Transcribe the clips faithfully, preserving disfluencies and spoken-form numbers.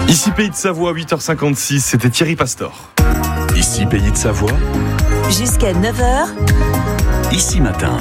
Ici Pays de Savoie, huit heures cinquante-six, c'était Thierry Pastor. Ici Pays de Savoie. Jusqu'à neuf heures. Ici Matin.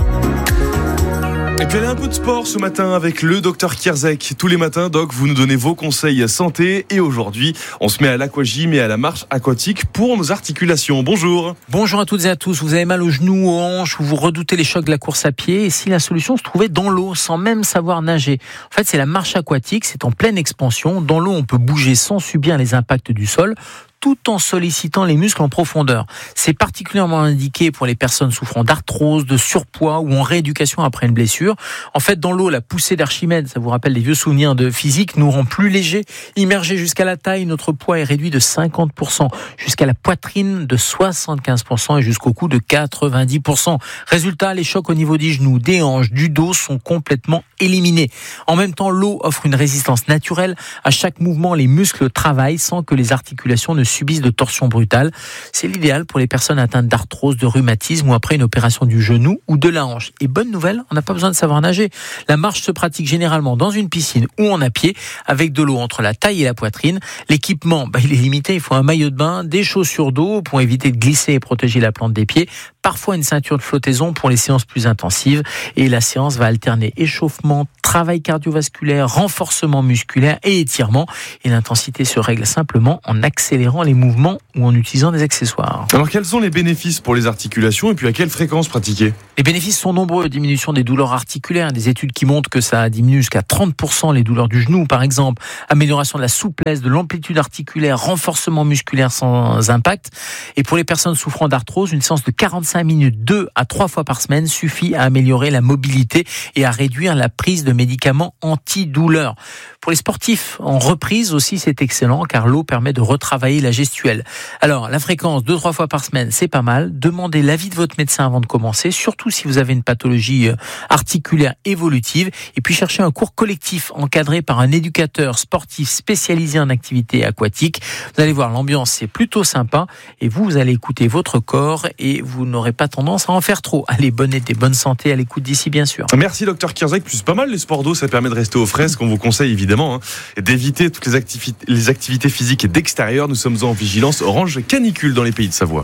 Et puis, il y a un peu de sport ce matin avec le docteur Kierzek. Tous les matins, Doc, vous nous donnez vos conseils santé. Et aujourd'hui, on se met à l'aquagym et à la marche aquatique pour nos articulations. Bonjour. Bonjour à toutes et à tous. Vous avez mal aux genoux, aux hanches, ou vous redoutez les chocs de la course à pied. Et si la solution se trouvait dans l'eau, sans même savoir nager? En fait, c'est la marche aquatique. C'est en pleine expansion. Dans l'eau, on peut bouger sans subir les impacts du sol, tout en sollicitant les muscles en profondeur. C'est particulièrement indiqué pour les personnes souffrant d'arthrose, de surpoids ou en rééducation après une blessure. En fait, dans l'eau, la poussée d'Archimède, ça vous rappelle les vieux souvenirs de physique, nous rend plus légers. Immergé jusqu'à la taille, notre poids est réduit de cinquante pour cent, jusqu'à la poitrine de soixante-quinze pour cent et jusqu'au cou de quatre-vingt-dix pour cent. Résultat, les chocs au niveau des genoux, des hanches, du dos sont complètement éliminés. En même temps, l'eau offre une résistance naturelle. À chaque mouvement, les muscles travaillent sans que les articulations ne subissent de torsions brutales. C'est l'idéal pour les personnes atteintes d'arthrose, de rhumatisme ou après une opération du genou ou de la hanche. Et bonne nouvelle, on n'a pas besoin de savoir nager. La marche se pratique généralement dans une piscine ou en à pied avec de l'eau entre la taille et la poitrine. L'équipement, bah, il est limité. Il faut un maillot de bain, des chaussures d'eau pour éviter de glisser et protéger la plante des pieds. Parfois une ceinture de flottaison pour les séances plus intensives. Et la séance va alterner échauffement, travail cardiovasculaire, renforcement musculaire et étirement. Et l'intensité se règle simplement en accélérant les mouvements ou en utilisant des accessoires. Alors, quels sont les bénéfices pour les articulations et puis à quelle fréquence pratiquer? Les bénéfices sont nombreux. Diminution des douleurs articulaires, des études qui montrent que ça diminue jusqu'à trente pour cent les douleurs du genou, par exemple. Amélioration de la souplesse, de l'amplitude articulaire, renforcement musculaire sans impact. Et pour les personnes souffrant d'arthrose, une séance de quarante-cinq minutes, deux à trois fois par semaine, suffit à améliorer la mobilité et à réduire la prise de médicaments antidouleurs. Pour les sportifs en reprise aussi, c'est excellent car l'eau permet de retravailler la gestuelle. Alors, la fréquence, deux à trois fois par semaine, c'est pas mal. Demandez l'avis de votre médecin avant de commencer, surtout si vous avez une pathologie articulaire évolutive. Et puis, cherchez un cours collectif encadré par un éducateur sportif spécialisé en activité aquatique. Vous allez voir, l'ambiance, c'est plutôt sympa. Et vous, vous allez écouter votre corps et vous n'aurez pas tendance à en faire trop. Allez, bonne été, bonne santé à l'écoute d'ici, bien sûr. Merci, docteur Kierzek. Plus pas mal les sports d'eau, ça permet de rester au frais, ce qu'on vous conseille évidemment, hein, et d'éviter toutes les activités, les activités physiques et d'extérieur. Nous sommes en vigilance orange canicule dans les Pays de Savoie.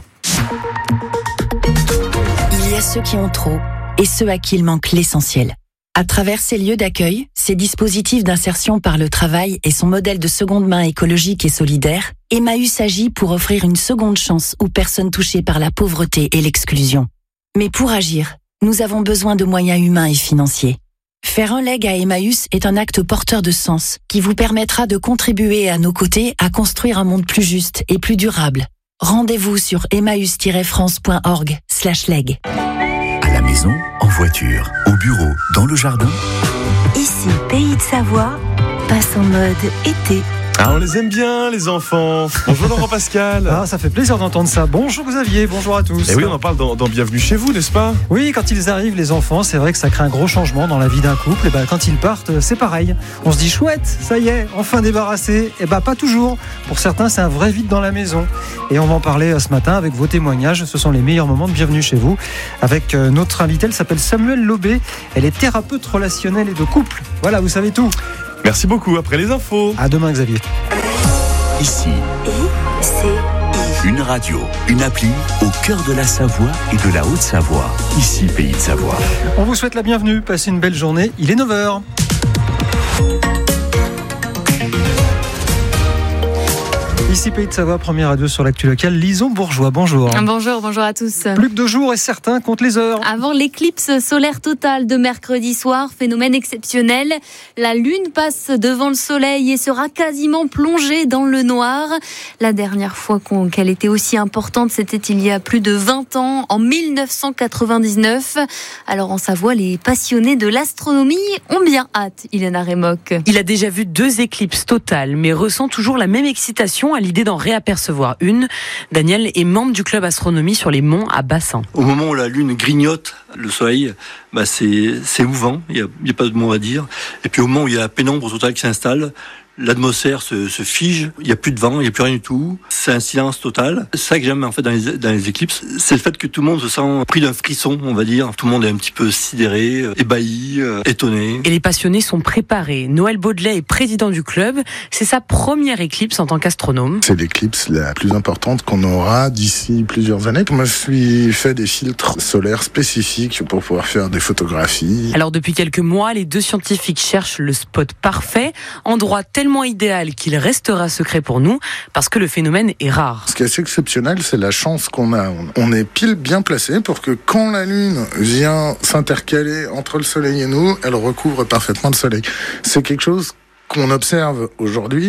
Il y a ceux qui ont trop et ceux à qui il manque l'essentiel. À travers ces lieux d'accueil, ces dispositifs d'insertion par le travail et son modèle de seconde main écologique et solidaire, Emmaüs agit pour offrir une seconde chance aux personnes touchées par la pauvreté et l'exclusion. Mais pour agir, nous avons besoin de moyens humains et financiers. Faire un leg à Emmaüs est un acte porteur de sens qui vous permettra de contribuer à nos côtés à construire un monde plus juste et plus durable. Rendez-vous sur emmaüs-france.org slash leg. À la maison, en voiture, au bureau, dans le jardin. Ici, Pays de Savoie, passe en mode été. Ah, on les aime bien, les enfants. Bonjour Laurent Pascal. Ah, ça fait plaisir d'entendre ça. Bonjour Xavier, bonjour à tous. Et oui, on en parle dans, dans Bienvenue chez vous, n'est-ce pas? Oui, quand ils arrivent, les enfants, c'est vrai que ça crée un gros changement dans la vie d'un couple. Et ben, quand ils partent, c'est pareil. On se dit chouette, ça y est, enfin débarrassé. Et ben, pas toujours. Pour certains, c'est un vrai vide dans la maison. Et on va en parler ce matin avec vos témoignages. Ce sont les meilleurs moments de Bienvenue chez vous. Avec notre invitée, elle s'appelle Samuelle Lobé. Elle est thérapeute relationnelle et de couple. Voilà, vous savez tout. Merci beaucoup. Après les infos. À demain, Xavier. Ici, I C I. une radio, une appli au cœur de la Savoie et de la Haute-Savoie. Ici, Pays de Savoie. On vous souhaite la bienvenue. Passez une belle journée. Il est neuf heures. Ici Pays de Savoie, première radio sur l'actu locale. Lison Bourgeois, bonjour. Bonjour, bonjour à tous. Plus que deux jours et certains comptent les heures. Avant l'éclipse solaire totale de mercredi soir, phénomène exceptionnel, la lune passe devant le soleil et sera quasiment plongée dans le noir. La dernière fois qu'on, qu'elle était aussi importante, c'était il y a plus de vingt ans, en mille neuf cent quatre-vingt-dix-neuf. Alors en Savoie, les passionnés de l'astronomie ont bien hâte, Ilana Remock. Il a déjà vu deux éclipses totales, mais ressent toujours la même excitation à l'idée d'en réapercevoir une. Daniel est membre du club astronomie sur les monts à Bassin. Au moment où la lune grignote le soleil, bah c'est, c'est émouvant, il n'y a, a pas de mots à dire. Et puis au moment où il y a la pénombre totale qui s'installe, l'atmosphère se, se fige, il n'y a plus de vent, il n'y a plus rien du tout, c'est un silence total. C'est ça que j'aime en fait dans les, dans les éclipses, c'est le fait que tout le monde se sent pris d'un frisson, on va dire. Tout le monde est un petit peu sidéré, ébahi, euh, étonné. Et les passionnés sont préparés. Noël Baudelet est président du club, c'est sa première éclipse en tant qu'astronome. C'est l'éclipse la plus importante qu'on aura d'ici plusieurs années. Je me suis fait des filtres solaires spécifiques pour pouvoir faire des photographies. Alors depuis quelques mois, les deux scientifiques cherchent le spot parfait, endroit tellement idéal qu'il restera secret pour nous, parce que le phénomène est rare. Ce qui est assez exceptionnel, c'est la chance qu'on a. On est pile bien placé pour que quand la Lune vient s'intercaler entre le Soleil et nous, elle recouvre parfaitement le Soleil. C'est quelque chose qu'on observe aujourd'hui.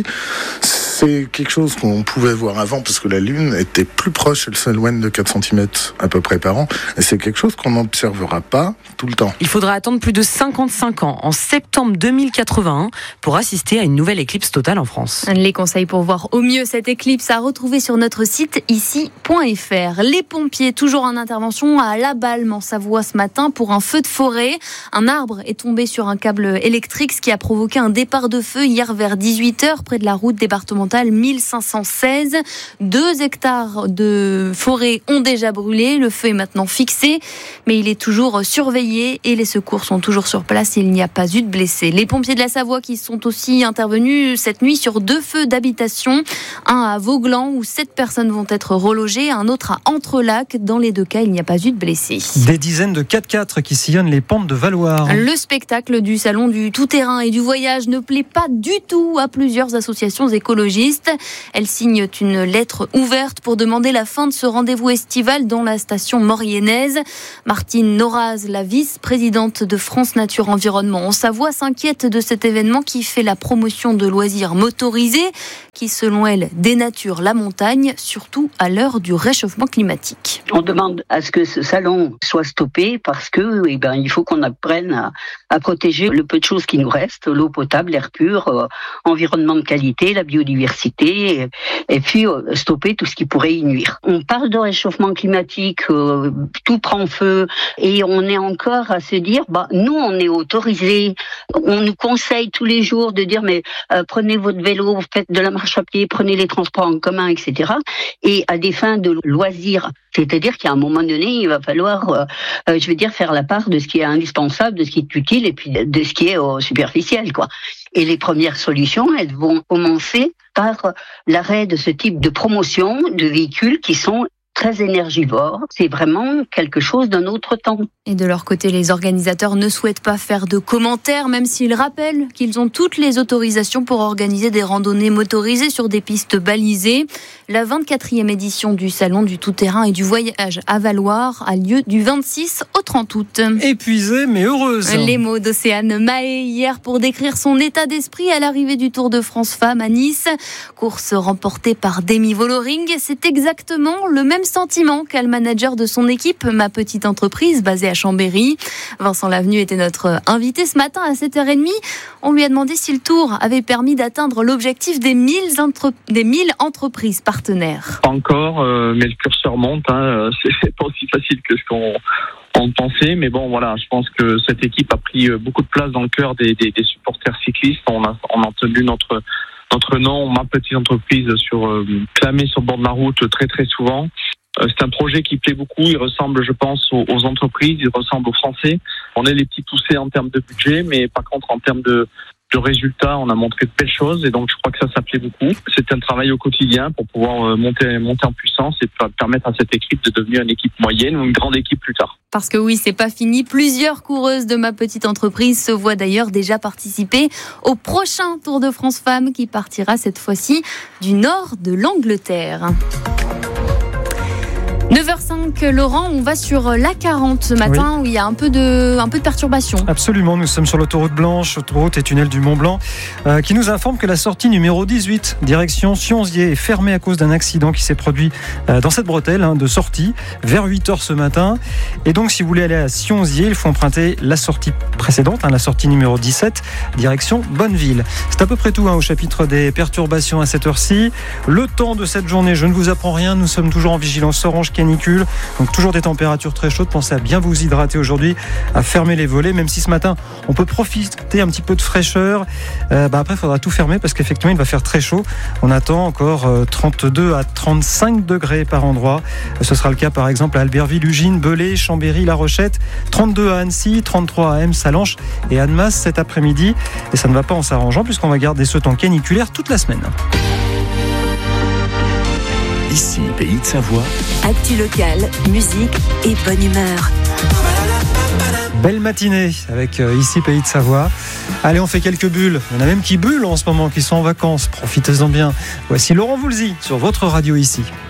C'est quelque chose qu'on pouvait voir avant parce que la Lune était plus proche, elle s'éloigne de quatre centimètres à peu près par an. Et c'est quelque chose qu'on n'observera pas tout le temps. Il faudra attendre plus de cinquante-cinq ans, en septembre deux mille quatre-vingt-un, pour assister à une nouvelle éclipse totale en France. Les conseils pour voir au mieux cette éclipse à retrouver sur notre site ici point f r. Les pompiers, toujours en intervention à La Balme en Savoie ce matin pour un feu de forêt. Un arbre est tombé sur un câble électrique, ce qui a provoqué un départ de feu hier vers dix-huit heures près de la route départementale mille cinq cent seize. Deux hectares de forêt ont déjà brûlé. Le feu est maintenant fixé, mais il est toujours surveillé et les secours sont toujours sur place. Il n'y a pas eu de blessés. Les pompiers de la Savoie qui sont aussi intervenus cette nuit sur deux feux d'habitation. Un à Vauglan où sept personnes vont être relogées, un autre à Entrelacs. Dans les deux cas, il n'y a pas eu de blessés. Des dizaines de quatre-quatre qui sillonnent les pentes de Valloire. Le spectacle du salon du tout-terrain et du voyage ne plaît pas du tout à plusieurs associations écologistes. Elles signent une lettre ouverte pour demander la fin de ce rendez-vous estival dans la station mauriennaise. Martine Noraz, la vice-présidente de France Nature Environnement en Savoie, s'inquiète de cet événement qui fait la promotion de loisirs motorisés, qui selon elle dénature la montagne, surtout à l'heure du réchauffement climatique. On demande à ce que ce salon soit stoppé parce que, eh ben, il faut qu'on apprenne à, à protéger le peu de choses qui nous restent, l'eau potable, l'air pur, euh, environnement de qualité, la biodiversité. Et, et puis euh, stopper tout ce qui pourrait y nuire. On parle de réchauffement climatique, euh, tout prend feu et on est encore à se dire, bah nous on est autorisés, on nous conseille tous les jours de dire mais euh, prenez votre vélo, faites de la marche à pied, prenez les transports en commun, et cetera. Et à des fins de loisirs. C'est-à-dire qu'à un moment donné, il va falloir, euh, euh, je veux dire, faire la part de ce qui est indispensable, de ce qui est utile et puis de ce qui est euh, superficiel, quoi. Et les premières solutions, elles vont commencer par l'arrêt de ce type de promotion de véhicules qui sont très énergivores. C'est vraiment quelque chose d'un autre temps. Et de leur côté, les organisateurs ne souhaitent pas faire de commentaires, même s'ils rappellent qu'ils ont toutes les autorisations pour organiser des randonnées motorisées sur des pistes balisées. La vingt-quatrième édition du Salon du Tout-Terrain et du Voyage à Valloire a lieu du vingt-six au trente août. Épuisée mais heureuse. Les mots d'Océane Mahé hier pour décrire son état d'esprit à l'arrivée du Tour de France Femmes à Nice. Course remportée par Demi Vollering. C'est exactement le même sentiment qu'a le manager de son équipe, Ma Petite Entreprise, basée à Chambéry. Vincent Lavenu était notre invité ce matin à sept heures trente. On lui a demandé si le Tour avait permis d'atteindre l'objectif des mille, entre... des mille entreprises partenaires. Pas encore, euh, mais le curseur monte. Hein, c'est, c'est pas aussi facile que ce qu'on on pensait. Mais bon, voilà, je pense que cette équipe a pris beaucoup de place dans le cœur des, des, des supporters cyclistes. On a, on a tenu notre... Notre nom, Ma Petite Entreprise, sur euh, clamé sur le bord de la route très très souvent. Euh, c'est un projet qui plaît beaucoup. Il ressemble, je pense, aux, aux entreprises. Il ressemble aux Français. On est les petits poussés en termes de budget, mais par contre, en termes de, de résultats, on a montré de belles choses. Et donc, je crois que ça, ça plaît beaucoup. C'est un travail au quotidien pour pouvoir euh, monter, monter en puissance et permettre à cette équipe de devenir une équipe moyenne ou une grande équipe plus tard. Parce que oui, c'est pas fini. Plusieurs coureuses de Ma Petite Entreprise se voient d'ailleurs déjà participer au prochain Tour de France Femmes qui partira cette fois-ci du nord de l'Angleterre. neuf heures cinq, Laurent, on va sur l'A quarante ce matin, oui, où il y a un peu de, un peu de perturbation. Absolument, nous sommes sur l'autoroute Blanche, autoroute et tunnel du Mont Blanc, euh, qui nous informe que la sortie numéro dix-huit, direction Sionzier, est fermée à cause d'un accident qui s'est produit euh, dans cette bretelle hein, de sortie vers huit heures ce matin. Et donc, si vous voulez aller à Sionzier, il faut emprunter la sortie précédente, hein, la sortie numéro dix-sept, direction Bonneville. C'est à peu près tout hein, au chapitre des perturbations à cette heure-ci. Le temps de cette journée, je ne vous apprends rien, nous sommes toujours en vigilance orange canicule. Donc toujours des températures très chaudes. Pensez à bien vous hydrater aujourd'hui, à fermer les volets, même si ce matin on peut profiter un petit peu de fraîcheur. Euh, bah après il faudra tout fermer parce qu'effectivement il va faire très chaud. On attend encore euh, trente-deux à trente-cinq degrés par endroit. Ce sera le cas par exemple à Albertville, Ugine, Belay, Chambéry, La Rochette, trente-deux à Annecy, trente-trois à Ems, Salanches et Annemasse cet après-midi. Et ça ne va pas en s'arrangeant puisqu'on va garder ce temps caniculaire toute la semaine. Ici, Pays de Savoie. Actu locale, musique et bonne humeur. Belle matinée avec euh, ici Pays de Savoie. Allez, on fait quelques bulles. Il y en a même qui bullent en ce moment, qui sont en vacances. Profitez-en bien. Voici Laurent Voulzy sur votre radio ici.